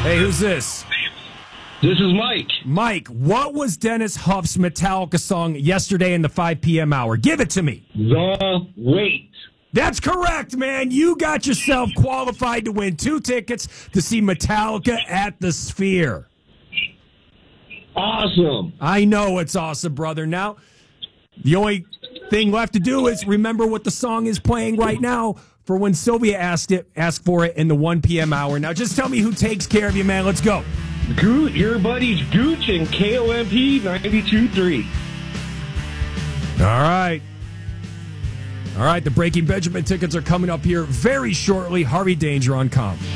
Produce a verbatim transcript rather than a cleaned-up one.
Hey, who's this? This is Mike. Mike, what was Dennis Huff's Metallica song yesterday in the five p.m. hour? Give it to me. The Wait. That's correct, man. You got yourself qualified to win two tickets to see Metallica at the Sphere. Awesome. I know it's awesome, brother. Now, the only thing left to do is remember what the song is playing right now for when Sylvia asked it, asked for it in the one p.m. hour. Now, just tell me who takes care of you, man. Let's go. Goot, your buddies Gooch and K O M P ninety-two point three. All right. All right, the Breaking Benjamin tickets are coming up here very shortly. Harvey Danger on Comp.